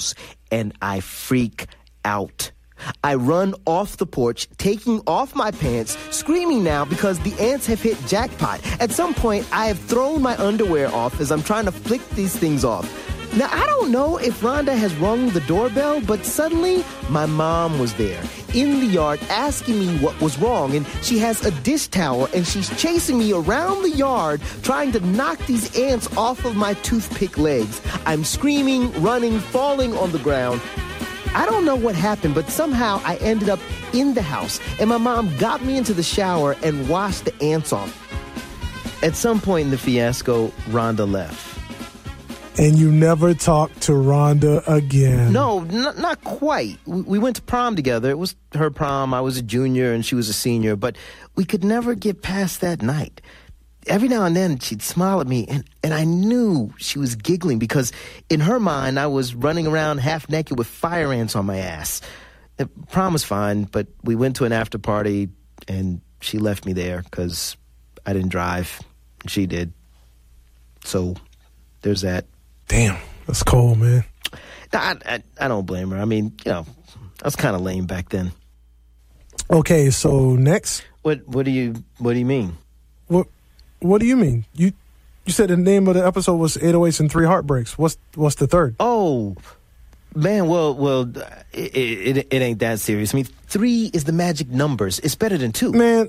goes, and I freak out. I run off the porch, taking off my pants, screaming now because the ants have hit jackpot. At some point, I have thrown my underwear off as I'm trying to flick these things off. Now, I don't know if Rhonda has rung the doorbell, but suddenly my mom was there in the yard asking me what was wrong, and she has a dish towel, and she's chasing me around the yard trying to knock these ants off of my toothpick legs. I'm screaming, running, falling on the ground. I don't know what happened, but somehow I ended up in the house, and my mom got me into the shower and washed the ants off. At some point in the fiasco, Rhonda left. And you never talked to Rhonda again? No, not quite. We went to prom together. It was her prom. I was a junior and she was a senior, but we could never get past that night. Every now and then, she'd smile at me, and I knew she was giggling because in her mind, I was running around half naked with fire ants on my ass. The prom was fine, but we went to an after party, and she left me there because I didn't drive. She did. So there's that. Damn, that's cold, man. I don't blame her. I mean, I was kind of lame back then. Okay, so next. What do you mean? What do you mean? You said the name of the episode was 808s and 3 Heartbreaks. What's the third? Oh, man, well, it ain't that serious. I mean, 3 is the magic numbers. It's better than 2. Man,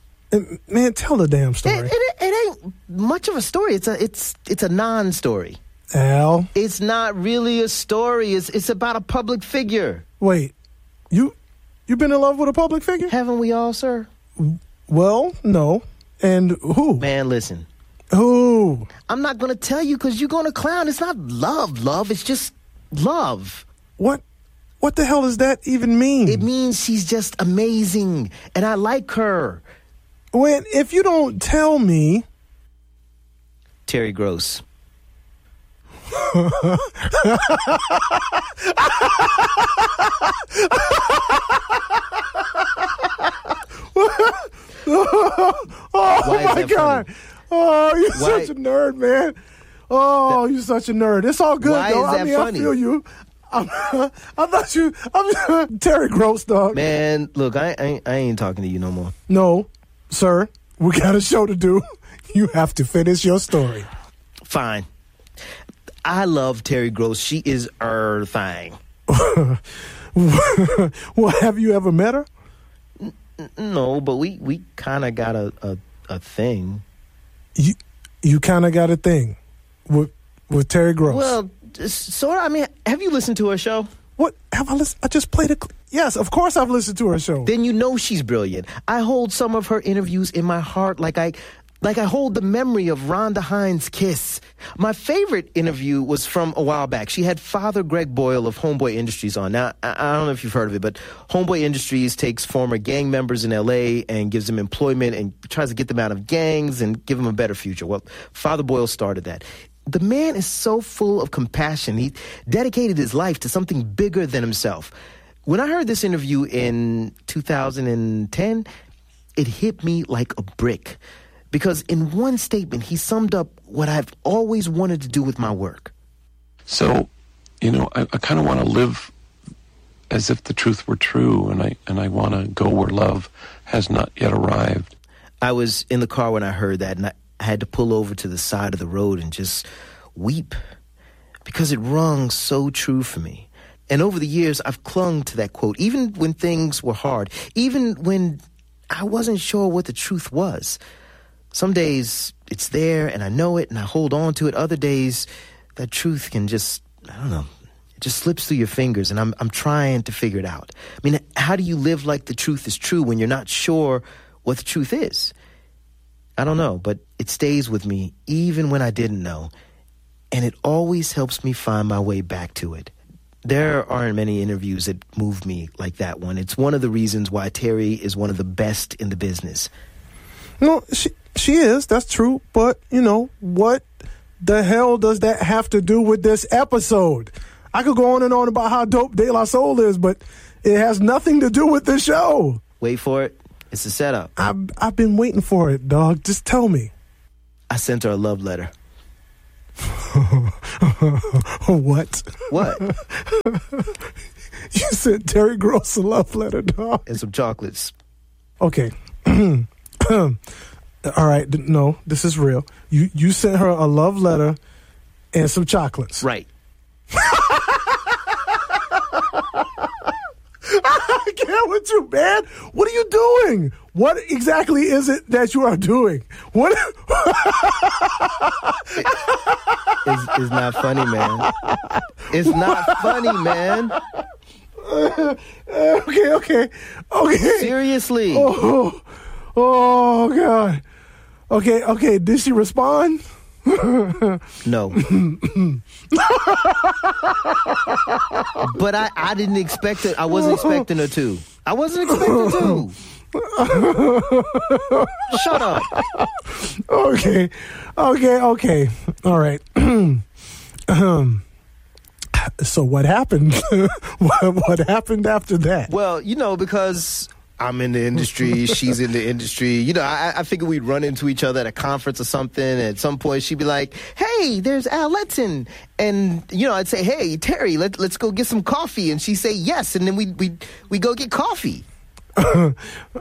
tell the damn story. It ain't much of a story. It's a non-story. Al, it's not really a story. It's about a public figure. Wait, you been in love with a public figure? Haven't we all, sir? Well, no. And who? Man, listen. Who? I'm not going to tell you because you're going to clown. It's not love. It's just love. What the hell does that even mean? It means she's just amazing, and I like her. When, if you don't tell me... Terry Gross. Oh, my God. Funny? Oh, you're such a nerd, man. Oh, you're such a nerd. It's all good, Why though. Is that funny? I feel you. I thought I'm Terry Gross, dog. Man, look, I ain't talking to you no more. No, sir. We got a show to do. You have to finish your story. Fine. I love Terry Gross. She is her thing. Well, have you ever met her? No, but we kind of got a thing. You kind of got a thing with Terry Gross? Well, sort of. I mean, have you listened to her show? What? Have I listened? I just played it. Yes, of course I've listened to her show. Then you know she's brilliant. I hold some of her interviews in my heart like I hold the memory of Rhonda Hines' kiss. My favorite interview was from a while back. She had Father Greg Boyle of Homeboy Industries on. Now, I don't know if you've heard of it, but Homeboy Industries takes former gang members in L.A. and gives them employment and tries to get them out of gangs and give them a better future. Well, Father Boyle started that. The man is so full of compassion. He dedicated his life to something bigger than himself. When I heard this interview in 2010, it hit me like a brick. Because in one statement, he summed up what I've always wanted to do with my work. So, I kind of want to live as if the truth were true, and I want to go where love has not yet arrived. I was in the car when I heard that, and I had to pull over to the side of the road and just weep because it rung so true for me. And over the years, I've clung to that quote, even when things were hard, even when I wasn't sure what the truth was. Some days it's there and I know it and I hold on to it. Other days that truth can just, I don't know, it just slips through your fingers and I'm trying to figure it out. I mean, how do you live like the truth is true when you're not sure what the truth is? I don't know, but it stays with me even when I didn't know. And it always helps me find my way back to it. There aren't many interviews that move me like that one. It's one of the reasons why Terry is one of the best in the business. No, she is. That's true. But, what the hell does that have to do with this episode? I could go on and on about how dope De La Soul is, but it has nothing to do with the show. Wait for it. It's a setup. I've been waiting for it, dog. Just tell me. I sent her a love letter. What? What? You sent Terry Gross a love letter, dog. And some chocolates. Okay. All right. No, this is real. You sent her a love letter and some chocolates. Right. I can't with you, man. What are you doing? What exactly is it that you are doing? What? It's not funny, man. It's not funny, man. Okay. Seriously. Oh, God. Okay. Did she respond? No. But I didn't expect it. I wasn't expecting her to. I wasn't expecting to. Shut up. Okay. All right. So what happened? What happened after that? Well, because I'm in the industry, she's in the industry. I figured we'd run into each other at a conference or something. And at some point, she'd be like, "Hey, there's Al Letson," and I'd say, "Hey, Terry, let's go get some coffee," and she'd say yes, and then we go get coffee. Oh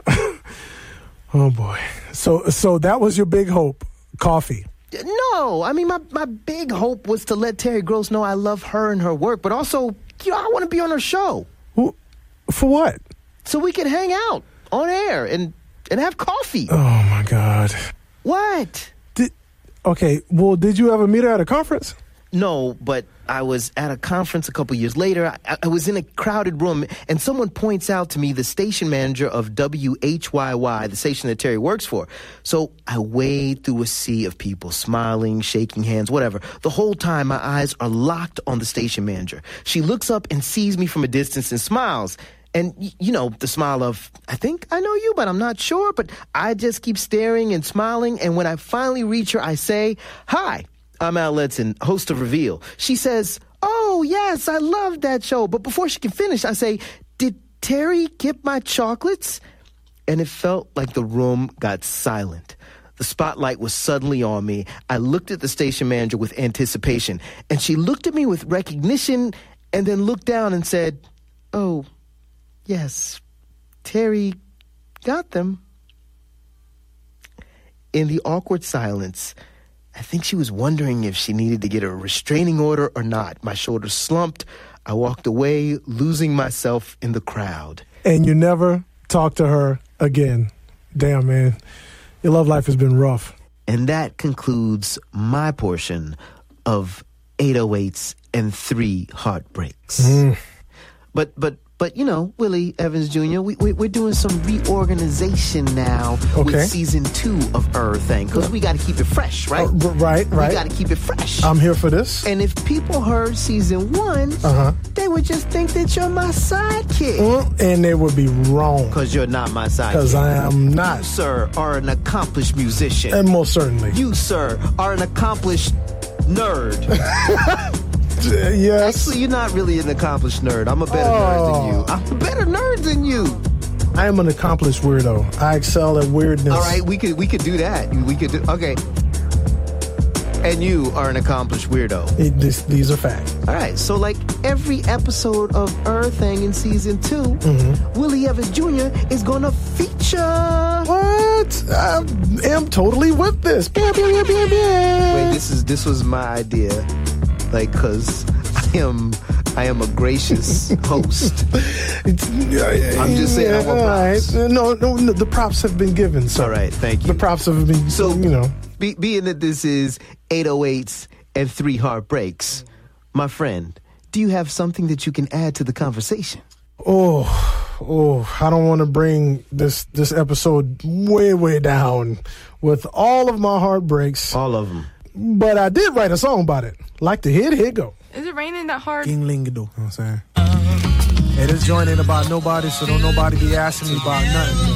boy! So that was your big hope, coffee. No, I mean my big hope was to let Terry Gross know I love her and her work, but also, I want to be on her show. For what? So we could hang out on air and have coffee. Oh my God! What? Did you ever meet her at a conference? No, but I was at a conference a couple years later. I was in a crowded room, and someone points out to me the station manager of WHYY, the station that Terry works for. So I wade through a sea of people, smiling, shaking hands, whatever. The whole time, my eyes are locked on the station manager. She looks up and sees me from a distance and smiles. And, the smile of, I think I know you, but I'm not sure. But I just keep staring and smiling. And when I finally reach her, I say, "Hi, I'm Al Letson, host of Reveal." She says, "Oh, yes, I love that show." But before she can finish, I say, "Did Terry get my chocolates?" And it felt like the room got silent. The spotlight was suddenly on me. I looked at the station manager with anticipation. And she looked at me with recognition and then looked down and said, "Oh, yes, Terry got them." In the awkward silence, I think she was wondering if she needed to get a restraining order or not. My shoulders slumped. I walked away, losing myself in the crowd. And you never talked to her again. Damn, man. Your love life has been rough. And that concludes my portion of 808s and 3 heartbreaks. But Willie Evans Jr., we're doing some reorganization now with season 2 of Everything, because we got to keep it fresh, right? Right. We got to keep it fresh. I'm here for this. And if people heard season 1, they would just think that you're my sidekick. And they would be wrong. Because you're not my sidekick. Because I am not. You, sir, are an accomplished musician. And most certainly. You, sir, are an accomplished nerd. Yes. Actually, you're not really an accomplished nerd. I'm a better nerd than you. I'm a better nerd than you. I am an accomplished weirdo. I excel at weirdness. All right, we could do that. Okay. And you are an accomplished weirdo. These are facts. All right, so like every episode of Everything in season 2, Willie Evans Jr. is gonna feature. What? I am totally with this. Wait, this was my idea. Because I am a gracious host. I'm just saying I want props. Right. No, the props have been given. So all right, thank you. The props have been, being that this is 808s and 3 heartbreaks, my friend, do you have something that you can add to the conversation? Oh, I don't want to bring this episode way down with all of my heartbreaks. All of them. But I did write a song about it. Like to hit, here go. Is it raining that hard? Gingling, you know what I'm saying? Hey, this joint ain't about nobody, so don't nobody be asking me about nothing.